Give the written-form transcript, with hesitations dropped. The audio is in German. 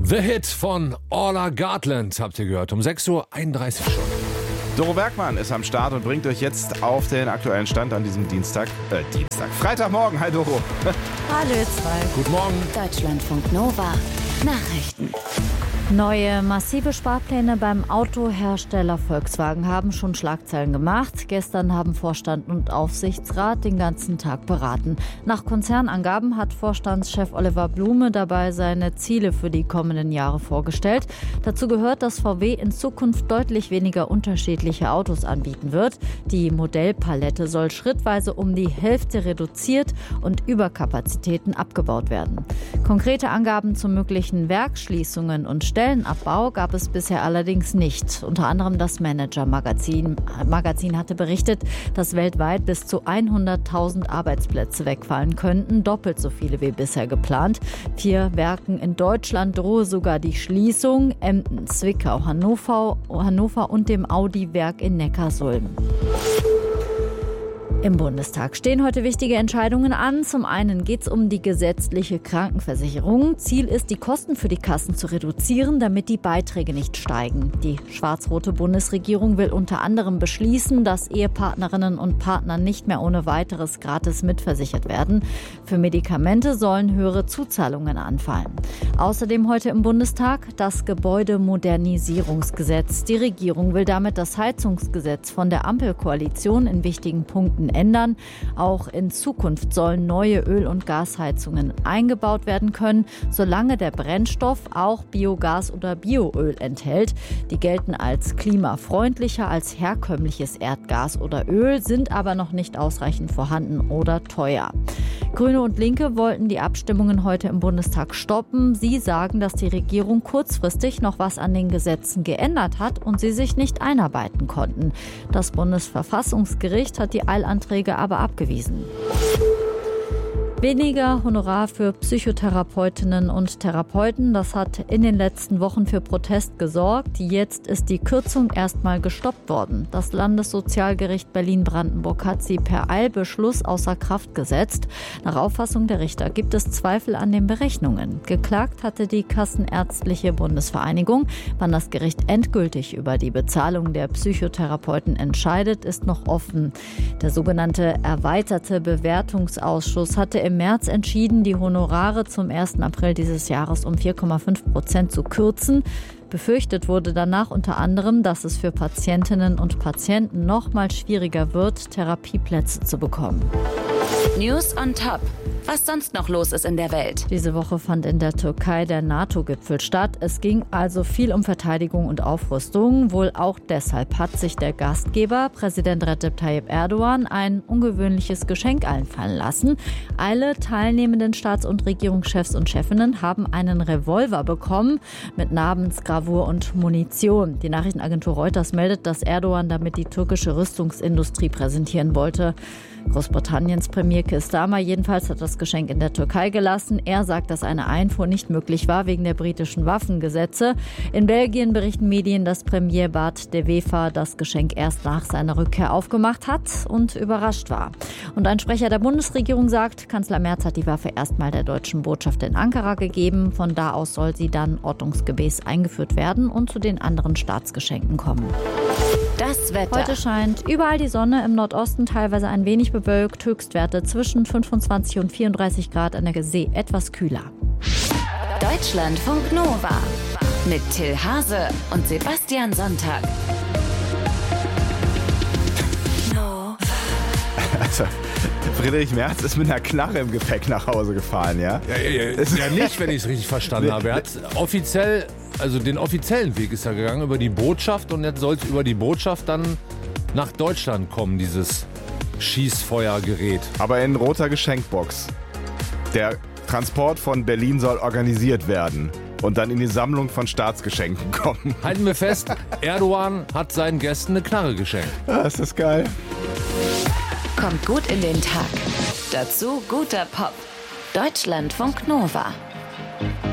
The Hit von Orla Gartland habt ihr gehört, um 6.31 Uhr schon. Doro Bergmann ist am Start und bringt euch jetzt auf den aktuellen Stand an diesem Freitagmorgen. Hi Doro. Hallo ihr zwei. Guten Morgen. Deutschlandfunk Nova. Nachrichten. Neue massive Sparpläne beim Autohersteller Volkswagen haben schon Schlagzeilen gemacht. Gestern haben Vorstand und Aufsichtsrat den ganzen Tag beraten. Nach Konzernangaben hat Vorstandschef Oliver Blume dabei seine Ziele für die kommenden Jahre vorgestellt. Dazu gehört, dass VW in Zukunft deutlich weniger unterschiedliche Autos anbieten wird. Die Modellpalette soll schrittweise um die Hälfte reduziert und Überkapazitäten abgebaut werden. Konkrete Angaben zu möglichen Werksschließungen und Stellenabbau gab es bisher allerdings nicht. Unter anderem das Manager-Magazin hatte berichtet, dass weltweit bis zu 100.000 Arbeitsplätze wegfallen könnten, doppelt so viele wie bisher geplant. 4 Werken in Deutschland drohe sogar die Schließung: Emden, Zwickau, Hannover und dem Audi-Werk in Neckarsulm. Im Bundestag stehen heute wichtige Entscheidungen an. Zum einen geht es um die gesetzliche Krankenversicherung. Ziel ist, die Kosten für die Kassen zu reduzieren, damit die Beiträge nicht steigen. Die schwarz-rote Bundesregierung will unter anderem beschließen, dass Ehepartnerinnen und Partner nicht mehr ohne weiteres gratis mitversichert werden. Für Medikamente sollen höhere Zuzahlungen anfallen. Außerdem heute im Bundestag das Gebäudemodernisierungsgesetz. Die Regierung will damit das Heizungsgesetz von der Ampelkoalition in wichtigen Punkten ändern. Auch in Zukunft sollen neue Öl- und Gasheizungen eingebaut werden können, solange der Brennstoff auch Biogas oder Bioöl enthält. Die gelten als klimafreundlicher als herkömmliches Erdgas oder Öl, sind aber noch nicht ausreichend vorhanden oder teuer. Grüne und Linke wollten die Abstimmungen heute im Bundestag stoppen. Sie sagen, dass die Regierung kurzfristig noch was an den Gesetzen geändert hat und sie sich nicht einarbeiten konnten. Das Bundesverfassungsgericht hat die Eilanträge aber abgewiesen. Weniger Honorar für Psychotherapeutinnen und Therapeuten, das hat in den letzten Wochen für Protest gesorgt. Jetzt ist die Kürzung erstmal gestoppt worden. Das Landessozialgericht Berlin-Brandenburg hat sie per Eilbeschluss außer Kraft gesetzt. Nach Auffassung der Richter gibt es Zweifel an den Berechnungen. Geklagt hatte die Kassenärztliche Bundesvereinigung. Wann das Gericht endgültig über die Bezahlung der Psychotherapeuten entscheidet, ist noch offen. Der sogenannte erweiterte Bewertungsausschuss hatte im März entschieden, die Honorare zum 1. April dieses Jahres um 4,5% zu kürzen. Befürchtet wurde danach unter anderem, dass es für Patientinnen und Patienten noch mal schwieriger wird, Therapieplätze zu bekommen. News on Top. Was sonst noch los ist in der Welt. Diese Woche fand in der Türkei der NATO-Gipfel statt. Es ging also viel um Verteidigung und Aufrüstung. Wohl auch deshalb hat sich der Gastgeber, Präsident Recep Tayyip Erdogan, ein ungewöhnliches Geschenk einfallen lassen. Alle teilnehmenden Staats- und Regierungschefs und Chefinnen haben einen Revolver bekommen mit Namensgravur und Munition. Die Nachrichtenagentur Reuters meldet, dass Erdogan damit die türkische Rüstungsindustrie präsentieren wollte. Großbritanniens Premier Keir Starmer jedenfalls hat das Geschenk in der Türkei gelassen. Er sagt, dass eine Einfuhr nicht möglich war wegen der britischen Waffengesetze. In Belgien berichten Medien, dass Premier Bart de Wever das Geschenk erst nach seiner Rückkehr aufgemacht hat und überrascht war. Und ein Sprecher der Bundesregierung sagt, Kanzler Merz hat die Waffe erstmal der deutschen Botschaft in Ankara gegeben. Von da aus soll sie dann ordnungsgemäß eingeführt werden und zu den anderen Staatsgeschenken kommen. Das Wetter. Heute scheint überall die Sonne, im Nordosten teilweise ein wenig bewölkt, Höchstwerte zwischen 25 und 34 Grad, an der See etwas kühler. Deutschlandfunk Nova mit Till Hase und Sebastian Sonntag. Also, Friedrich Merz ist mit einer Knarre im Gepäck nach Hause gefahren, ja? Ja, nicht, wenn ich es richtig verstanden habe. Er hat offiziell, also den offiziellen Weg ist er gegangen über die Botschaft und jetzt soll es über die Botschaft dann nach Deutschland kommen, dieses Schießfeuergerät. Aber in roter Geschenkbox. Der Transport von Berlin soll organisiert werden und dann in die Sammlung von Staatsgeschenken kommen. Halten wir fest, Erdogan hat seinen Gästen eine Knarre geschenkt. Das ist geil. Kommt gut in den Tag. Dazu guter Pop. Deutschlandfunk Nova.